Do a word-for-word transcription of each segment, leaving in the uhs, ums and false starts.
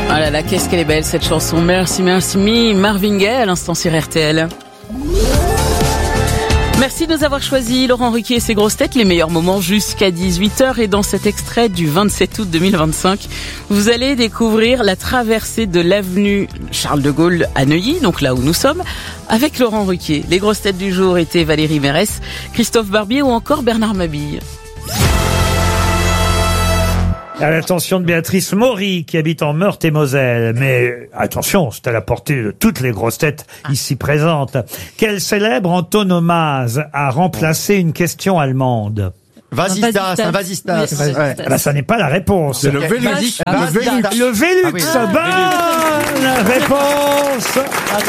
Ah là là, qu'est-ce qu'elle est belle cette chanson. Merci, merci, me. Marvin Gaye à l'instant sur R T L. Merci de nous avoir choisi Laurent Ruquier et ses grosses têtes, les meilleurs moments jusqu'à dix-huit heures. Et dans cet extrait du vingt-sept août deux mille vingt-cinq, vous allez découvrir la traversée de l'avenue Charles de Gaulle à Neuilly, donc là où nous sommes, avec Laurent Ruquier. Les grosses têtes du jour étaient Valérie Mérès, Christophe Barbier ou encore Bernard Mabille. À l'attention de Béatrice Maury, qui habite en Meurthe-et-Moselle. Mais attention, c'est à la portée de toutes les grosses têtes ici présentes. Quelle célèbre antonomase a remplacé une question allemande? Vasistas, un vasistas. Ouais. Ah bah, ça n'est pas la réponse. C'est le Vélux. Le Vélux. Le Vélux. Ah oui. Bonne réponse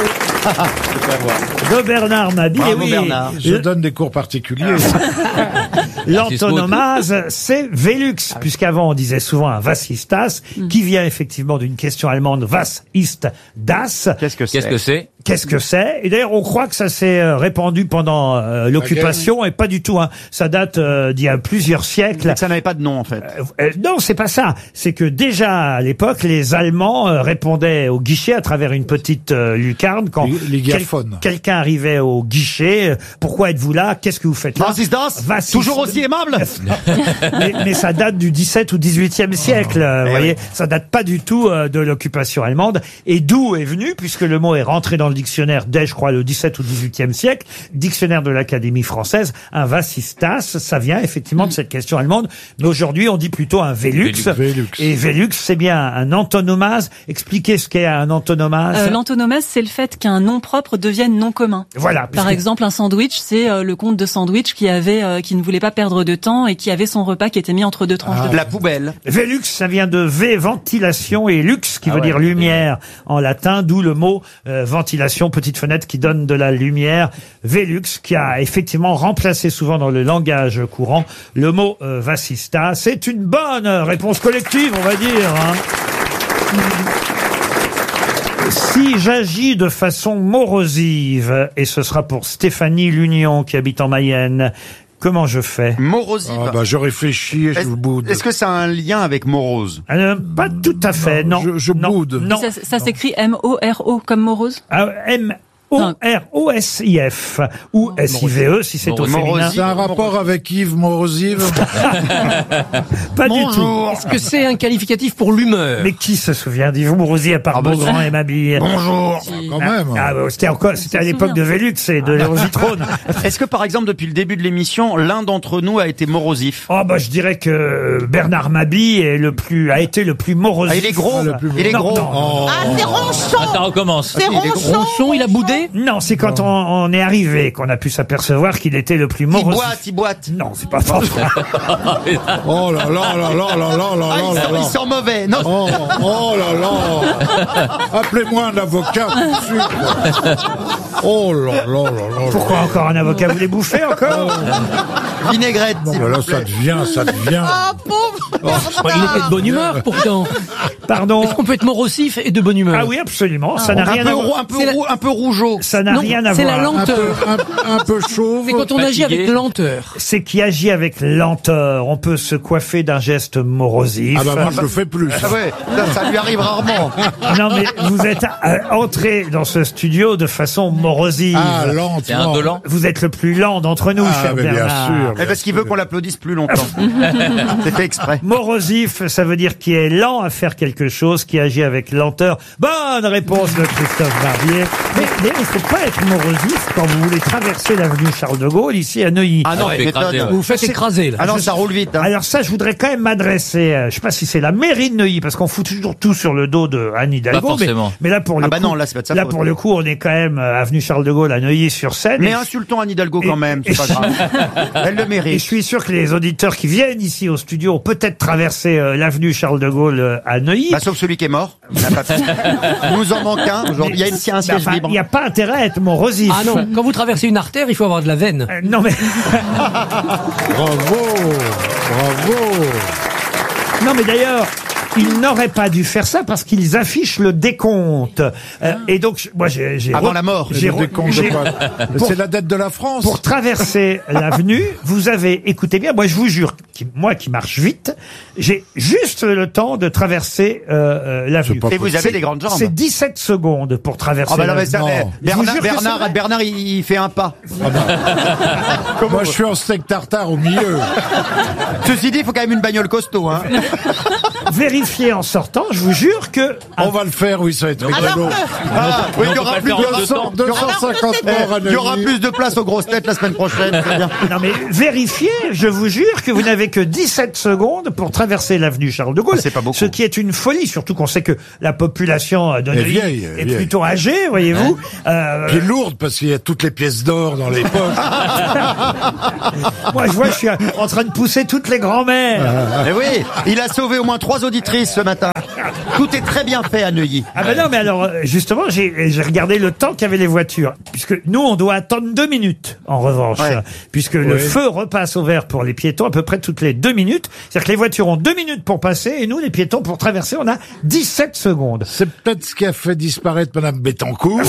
de Bernard Mabille. Bravo, oui. Bernard. Je donne des cours particuliers. L'antonomase, c'est Vélux, puisqu'avant on disait souvent un vasistas, qui vient effectivement d'une question allemande, was ist das? Qu'est-ce que c'est? Qu'est-ce que c'est? Qu'est-ce que c'est? Et d'ailleurs, on croit que ça s'est euh, répandu pendant euh, l'occupation, et pas du tout. Hein. Ça date euh, d'il y a plusieurs siècles. Ça n'avait pas de nom, en fait. Euh, euh, non, c'est pas ça. C'est que déjà à l'époque, les Allemands euh, répondaient au guichet à travers une petite euh, lucarne quand Les- les quel- diaphones. quelqu'un arrivait au guichet. euh, Pourquoi êtes-vous là? Qu'est-ce que vous faites là? Was ist das? Was Toujours ist- aussi aimable? mais, mais ça date du dix-septième ou dix-huitième siècle, euh, vous Eh voyez. oui. Ça date pas du tout euh, de l'occupation allemande. Et d'où est venu, puisque le mot est rentré dans le dictionnaire dès, je crois, le dix-septième ou dix-huitième siècle, dictionnaire de l'Académie française, un vasistas, ça vient effectivement de cette question allemande. Mais aujourd'hui, on dit plutôt un Vélux. Vélux. Et Vélux, c'est bien un antonomase. Expliquez ce qu'est un antonomase. Euh, L'antonomase, c'est le fait qu'un nom propre devienne nom commun. Voilà. Par puisque- exemple, un sandwich, c'est euh, le comte de sandwich qui avait, euh, qui ne voulait pas perdre de temps et qui avait son repas qui était mis entre deux tranches de De la poubelle. Vélux, ça vient de V, ventilation, et lux, qui Ah veut ouais. dire lumière en latin, d'où le mot euh, ventilation, petite fenêtre qui donne de la lumière. Vélux, qui a effectivement remplacé souvent dans le langage courant le mot euh, vasista. C'est une bonne réponse collective, on va dire. Hein. Si j'agis de façon morosive, et ce sera pour Stéphanie Lunion qui habite en Mayenne, comment je fais? Morosive. Ah bah je réfléchis et je Est-ce boude. est-ce que ça a un lien avec morose? Euh, Pas tout à fait, non. je- je non, boude. Non. Ça, ça s'écrit M O R O comme morose. Ah, M O R O S I F ou S I V E si c'est au Morosive. féminin. C'est un rapport avec Yves Morosive. Pas du tout. Est-ce que c'est un qualificatif pour l'humeur? Mais qui se souvient d'Yves Morosi à part Ah bah, Beaugrand et Mabille? Bonjour. Quand même. Ah, bah, c'était encore, c'était à l'époque de Vélux et de l'Eurositrone. Est-ce que, par exemple, depuis le début de l'émission, l'un d'entre nous a été morosif? Oh, bah, je dirais que Bernard Mabille est le plus, a été le plus morosif. Ah, il est gros. le plus Il est Non, gros. non, non. Ah, c'est ronchon. Ah, ça recommence. C'est ronchon. Ronchon, il a boudé? Non, c'est quand on, on est arrivé qu'on a pu s'apercevoir qu'il était le plus Il morosif. boite, il boite. Non, c'est pas vrai. Oh là là là là là là là Ah, là il là sent, là. il sent mauvais. Non. Oh, oh là là. Appelez-moi un avocat tout de suite. Oh là là là là. Pourquoi encore un avocat? Vous les bouffez encore? Vinaigrette. Non, s'il mais là, vous ça plaît. devient, ça devient. Ah, pauvre. Il était de bonne humeur, pourtant. Pardon? Est-ce qu'on peut être morosif et de bonne humeur? Ah oui, absolument. Ça n'a Un rien peu, à rou- voir. un peu, C'est la- rou- un peu rougeau. Ça n'a Non, rien à c'est voir. la Un peu, lenteur. un, un peu chauve. C'est quand on agit Fatigué. avec lenteur. C'est qui agit avec lenteur. On peut se coiffer d'un geste morosif. Ah bah moi je le fais plus. Ah ouais, ça, ça lui arrive rarement. Non mais vous êtes euh, entré dans ce studio de façon morosive. Ah lentement. C'est indolent. Vous êtes le plus lent d'entre nous, Ah cher mais bien Bernard. sûr. Eh, parce qu'il veut qu'on l'applaudisse plus longtemps. C'est fait exprès. Morosif, ça veut dire qui est lent à faire quelque chose, qui agit avec lenteur. Bonne réponse de Christophe Barbier. Mais, mais il ne faut pas être morosif quand vous voulez traverser l'avenue Charles de Gaulle ici à Neuilly. Ah non, Ouais, tu écrasé, m'étonnes. ouais. Vous vous faites écraser, là. Ah non, ça roule vite. Hein. Alors ça, je voudrais quand même m'adresser, euh, je sais pas si c'est la mairie de Neuilly, parce qu'on fout toujours tout sur le dos de Anne Hidalgo. Pas forcément. Mais, mais là, pour le Ah bah coup, non, là, c'est pas de sa là, faute. pour le coup, on est quand même euh, avenue Charles de Gaulle à Neuilly-sur-Seine. Mais Et- insultons Anne Hidalgo quand et- même, et- c'est pas grave. Elle le Et je mérite. suis sûr que les auditeurs qui viennent ici au studio ont peut-être traversé euh, l'avenue Charles de Gaulle euh, à Neuilly. Bah, sauf celui qui est mort. Il n'a pas pu. Il nous en manque un. Aujourd'hui, il y a une, un Mais siège enfin, libre. il n'y a pas intérêt à être morosif. Ah non, quand vous traversez une artère, il faut avoir de la veine. Euh, non mais Bravo, bravo. non mais d'ailleurs, ils n'auraient pas dû faire ça parce qu'ils affichent le décompte. Euh, et donc, moi, j'ai... j'ai Avant la mort. J'ai Le décompte j'ai- de quoi pour- C'est la dette de la France. Pour traverser l'avenue, vous avez, écoutez bien, moi je vous jure, qui- moi qui marche vite, j'ai juste le temps de traverser euh, euh, l'avenue. C'est pas Et vous avez C'est- des grandes jambes. C'est dix-sept secondes pour traverser Ah bah non, mais l'avenue. ça, Non. eh, Je vous Bernard, jure que c'est Bernard, vrai. Bernard, il, il fait un pas. Moi, je suis en steak tartare au milieu. Ceci dit, il faut quand même une bagnole costaud. Hein. Vérifiez en sortant, je vous jure que... On va le faire, oui, ça va être rigolo. Ah, oui, il y aura plus de deux cents, deux cent cinquante morts à Il y aura Neuilly. plus de place aux grosses têtes la semaine prochaine. c'est bien. Non mais vérifiez, je vous jure que vous n'avez que dix-sept secondes pour traverser l'avenue Charles de Gaulle. Ah, c'est pas beaucoup. Ce qui est une folie, surtout qu'on sait que la population de Elle est Neuilly vieille, elle est est vieille. plutôt âgée, voyez-vous. Euh, Puis lourde parce qu'il y a toutes les pièces d'or dans les poches. moi je vois, je suis en train de pousser toutes les grand-mères. Eh oui, il a sauvé au moins trois auditrices ce matin. Tout est très bien fait à Neuilly. Ah ben non, mais alors euh, justement, j'ai j'ai regardé le temps qu'avaient les voitures, puisque nous on doit attendre deux minutes en revanche, Ouais. puisque le Oui. feu repasse au vert pour les piétons à peu près toutes les deux minutes. C'est-à-dire que les voitures ont deux minutes pour passer et nous les piétons pour traverser on a dix-sept secondes. C'est peut-être ce qui a fait disparaître Madame Bettencourt.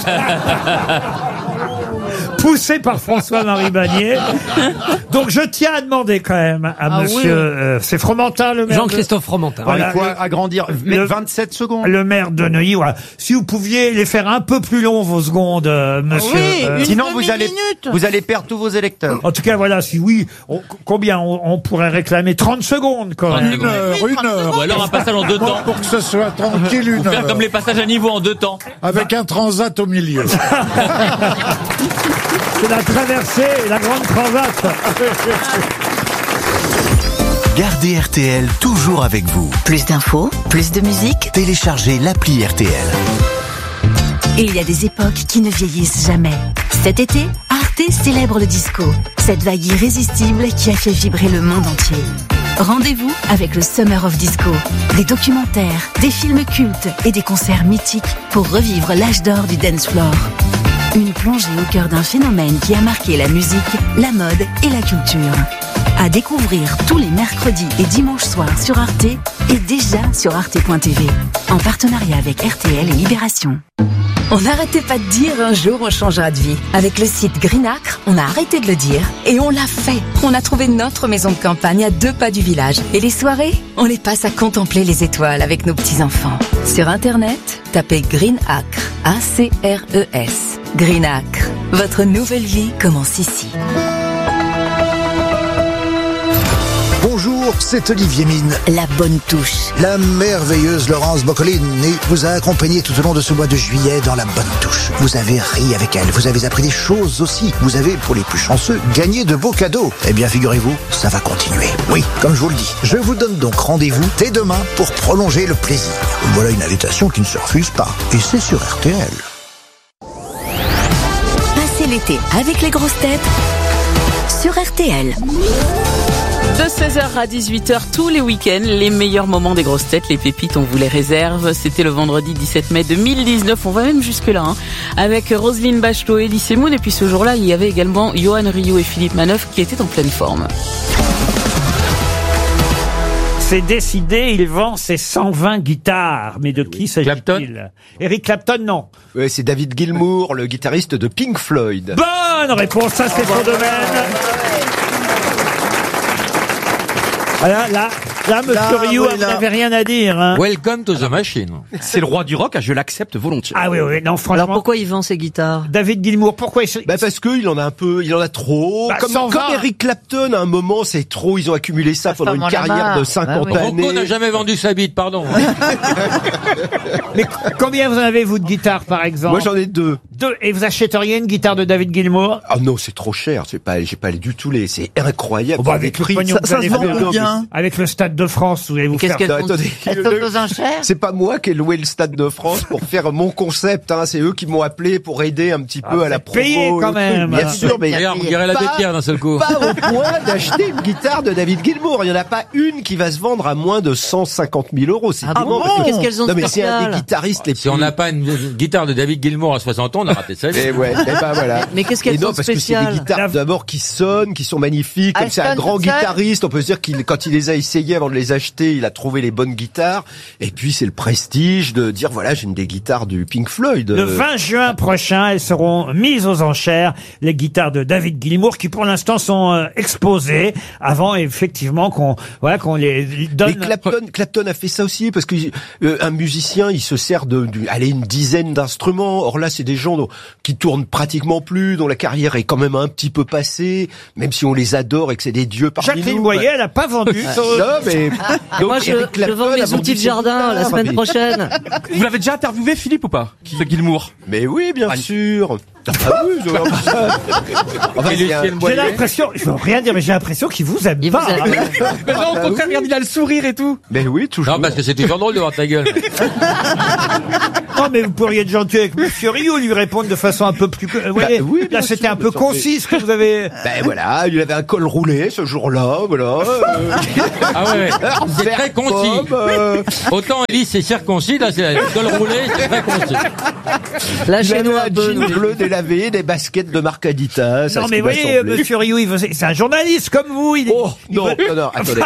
Poussé par François-Marie Bagné. Donc je tiens à demander quand même à Ah monsieur, oui. euh, c'est Fromentin le maire. de- Jean-Christophe Fromentin. Voilà. il faut agrandir. Mais le- vingt-sept secondes. Le maire de Neuilly, voilà. Si vous pouviez les faire un peu plus longs vos secondes, euh, monsieur. Oui, euh, une Sinon, vous allez, demi-minute. vous allez perdre tous vos électeurs. En tout cas, voilà, si oui, on- combien on, on pourrait réclamer trente secondes quand même. Une heure, une heure. Ou alors un passage en deux Moi, temps. pour que ce soit tranquille, une Faire heure. comme les passages à niveau en deux temps. Avec un transat au milieu. C'est la traversée, la grande transat. Gardez R T L toujours avec vous. Plus d'infos, plus de musique, Téléchargez l'appli R T L. et il y a des époques qui ne vieillissent jamais. Cet été, Arte célèbre le disco, cette vague irrésistible qui a fait vibrer le monde entier. Rendez-vous avec le Summer of Disco. Des documentaires, des films cultes et des concerts mythiques pour revivre l'âge d'or du dance floor. Une plongée au cœur d'un phénomène qui a marqué la musique, la mode et la culture. À découvrir tous les mercredis et dimanches soirs sur Arte et déjà sur arte point t v. En partenariat avec R T L et Libération. On n'arrêtait pas de dire un jour on changera de vie. Avec le site Greenacre, on a arrêté de le dire et on l'a fait. On a trouvé notre maison de campagne à deux pas du village. Et les soirées, on les passe à contempler les étoiles avec nos petits-enfants. Sur Internet, tapez Greenacre, A C R E S. Greenacre, votre nouvelle vie commence ici. Bonjour, c'est Olivier Mine. La bonne touche. La merveilleuse Laurence Boccolini vous a accompagné tout au long de ce mois de juillet dans La Bonne Touche. Vous avez ri avec elle, vous avez appris des choses aussi. Vous avez, pour les plus chanceux, gagné de beaux cadeaux. Eh bien, figurez-vous, ça va continuer. Oui, comme je vous le dis, je vous donne donc rendez-vous dès demain pour prolonger le plaisir. Voilà une invitation qui ne se refuse pas. Et c'est sur R T L. Passez l'été avec les grosses têtes sur R T L. De seize heures à dix-huit heures tous les week-ends, les meilleurs moments des grosses têtes, les pépites, on vous les réserve. C'était le vendredi dix-sept mai deux mille dix-neuf, on va même jusque-là, hein, avec Roselyne Bachelot et Elie Semoun. Et puis ce jour-là, il y avait également Johan Rioux et Philippe Manœuvre qui étaient en pleine forme. C'est décidé, il vend ses cent vingt guitares. Mais de qui s'agit-il? Eric Clapton, non. Ouais, c'est David Gilmour, le guitariste de Pink Floyd. Bonne réponse, ça c'est son domaine. Voilà, là, là, monsieur Là, Rioux, oui, vous là. n'avez rien à dire. Hein. Welcome to the machine. C'est le roi du rock, je l'accepte volontiers. Ah oui, oui, non, franchement. Alors pourquoi il vend ses guitares? David Gilmour, pourquoi il se... Bah parce que il en a un peu, il en a trop. Bah, comme, cent vingt. comme Eric Clapton, à un moment, c'est trop. Ils ont accumulé ça pendant une en a carrière marre. de cinquante Ah oui. années. Rocco n'a jamais vendu sa bite, pardon. Mais combien vous en avez, vous, de guitares, par exemple? Moi, j'en ai deux. Deux. Et vous achèteriez une guitare de David Gilmour? Ah non, c'est trop cher. C'est pas, j'ai pas du tout les. C'est incroyable. Oh, bah, Des avec le prix. pognon que vous allez se faire. vend combien? Avec le Stade de France, vous allez vous Qu'est-ce faire... qu'elle Non, font attendez. Elles Le- sont aux enchères? C'est pas moi qui ai loué le Stade de France pour faire mon concept. Hein. C'est eux qui m'ont appelé pour aider un petit Ah, peu vous à la êtes promo. payé, quand le truc. même. Bien sûr, mais Regarde, vous direz la Pas- bêtière d'un seul coup. pas au point d'acheter une guitare de David Gilmour. Il y en a pas une qui va se vendre à moins de cent cinquante mille euros. C'est Ah dément, bon parce que- Qu'est-ce qu'elles ont de Non mais c'est un spécial? des guitaristes les Si on plus- n'a pas une guitare de David Gilmour à soixante ans, on a raté sa vie. Et ouais, et ben voilà. Mais qu'est-ce qu'elles Et non, sont parce que c'est des spéciales guitares d'abord qui sonnent, qui sont magnifiques. Comme Elles c'est un sonnent grand toutes seules guitariste, on peut se dire qu'il, quand il les a essayées avant de les acheter, il a trouvé les bonnes guitares. Et puis c'est le prestige de dire voilà, j'ai une des guitares du Pink Floyd. Le vingt juin prochain, elles seront mises aux enchères, les guitares de David Gilmour, qui pour l'instant sont euh, exposées, avant effectivement qu'on voilà, qu'on les donne. Mais Clapton, Clapton a fait ça aussi, parce que euh, un musicien, il se sert de, de allez, une dizaine d'instruments. Or là, c'est des gens dont, qui tournent pratiquement plus, dont la carrière est quand même un petit peu passée, même si on les adore et que c'est des dieux parmi Jacqueline nous. Boyer, elle n'a pas vendu. Non, mais Et moi, je, Eric Clapton je vends a mes vendu outils de ses jardin la guitares, semaine mais- prochaine. Vous l'avez déjà interviewé, Philippe, ou pas? Ce Gilmour. Mais oui, bien sûr. Ah oui, je... enfin, c'est un- J'ai l'impression, je veux rien dire, mais j'ai l'impression qu'il vous aime Il pas. vous aime. hein. Mais non, au contraire, regarde, il a le sourire et tout. Mais oui, toujours. Non, parce que c'est toujours drôle de voir ta gueule. Non, mais vous pourriez être gentil avec Monsieur Rio, lui répondre de façon un peu plus. Vous voyez, Bah oui, bien là, c'était sûr, un peu mais sans concis ce que vous avez. Ben voilà, il avait un col roulé ce jour-là, voilà. Euh, Ah ouais, ouais. C'est vert très concis. pomme, euh, Autant Elise c'est circoncis, là c'est le col roulé, c'est très concis. il Lâchez-nous avait un un peu. jean bleu délavé, des baskets de marque Adidas. Non, mais vous voyez, Monsieur Rio, il veut- c'est un journaliste comme vous. Il est... Oh, non, non, non, attendez.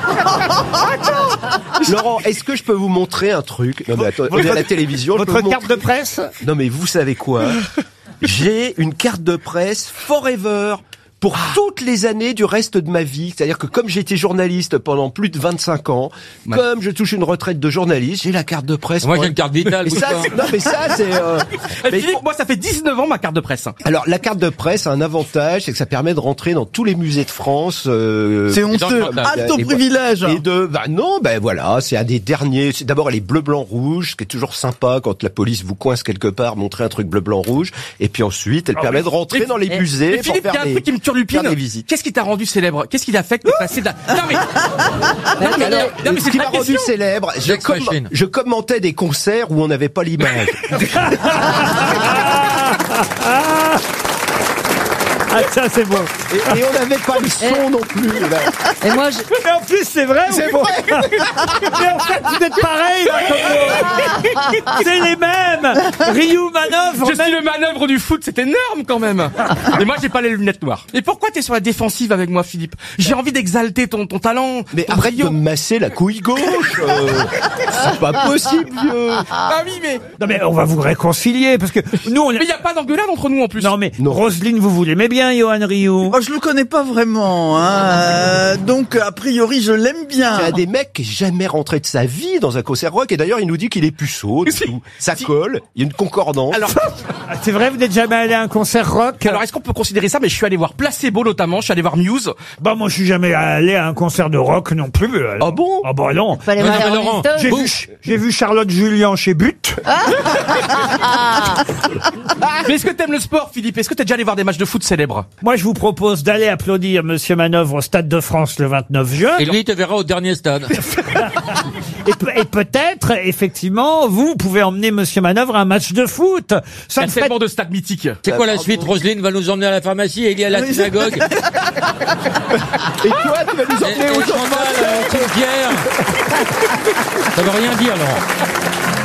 Laurent, est-ce que je peux vous montrer un truc? Non, mais attendez, on est à la télévision. je peux Votre vous carte de montrer- presse. Non, mais vous savez quoi? J'ai une carte de presse forever pour toutes les années du reste de ma vie. C'est-à-dire que comme j'ai été journaliste pendant plus de vingt-cinq ans, Ouais. comme je touche une retraite de journaliste, j'ai la carte de presse. Moi pour- j'ai une carte vitale. Mais bouge ça, pas. c'est- non, mais ça, c'est... euh, Eh, mais- Philippe, moi, ça fait dix-neuf ans ma carte de presse. Alors, la carte de presse a un avantage, c'est que ça permet de rentrer dans tous les musées de France. euh, C'est honteux. Alto privilège. Et de, bah non, ben voilà, c'est un des derniers. C'est d'abord les bleu, blanc, rouge, ce qui est toujours sympa quand la police vous coince quelque part, montrer un truc bleu, blanc, rouge. Et puis ensuite, elle permet de rentrer Et- dans les et- musées et pour Philippe, il y a faire un des, truc qui me turlupine. faire des visites. Qu'est-ce qui t'a rendu célèbre? Qu'est-ce qu'il a fait que t'es passé de la... Non mais... Non, mais, Alors, non, mais ce c'est qui une m'a vraie rendu question. célèbre, je, Jack comm- Machine. je commentais des concerts où on n'avait pas l'image. Ah, ça, c'est bon. Et, et on n'avait pas le son non plus. Là. Et moi, je... Mais en plus, c'est vrai ou C'est faux? vrai. Mais en fait, vous êtes pareils, là, comme nous. C'est les mêmes. Ryu manœuvre. Je suis le manœuvre du foot, c'est énorme quand même. Et moi j'ai pas les lunettes noires. Et pourquoi t'es sur la défensive avec moi, Philippe? J'ai envie d'exalter ton, ton talent. Mais ton arrête brio. de me masser la couille gauche. euh, c'est pas possible, vieux. Ah oui, mais... Non, mais on va vous réconcilier, parce que nous, on... Mais y a pas d'engueulade entre nous en plus. Non, mais Non. Roselyne, vous vous l'aimez bien, Johan Rioux? Moi, je le connais pas vraiment, hein. euh, donc a priori, je l'aime bien. C'est un des mecs qui est jamais rentré de sa vie dans un concert rock, et d'ailleurs il nous dit qu'il est puceau, du tout. Ça colle, il y a une concordance. Alors, Ah, c'est vrai, vous n'êtes jamais allé à un concert rock? alors est-ce qu'on peut considérer ça? Mais je suis allé voir Placebo notamment, je suis allé voir Muse. Bah, moi, je suis jamais allé à un concert de rock non plus. alors. Ah bon? Ah bah non. Faut aller Non, voir non, les mais Rolling Laurent, Stones. J'ai vu, j'ai vu Charlotte Julien chez But. Mais est-ce que t'aimes le sport, Philippe? Est-ce que t'es déjà allé voir des matchs de foot célèbres? Moi, je vous propose d'aller applaudir Monsieur Manœuvre au Stade de France le vingt-neuf juin. Et lui il te verra au dernier stade. Et, pe- et peut-être, effectivement, vous pouvez emmener Monsieur Manœuvre à un match de foot. Il Ça y a me ferait... tellement de stades mythiques. C'est quoi la suite? Roselyne va nous emmener à la pharmacie et il y a la synagogue. Et toi, tu vas nous Et, emmener et au Chantal, euh, Pierre. Ça veut rien dire, Laurent.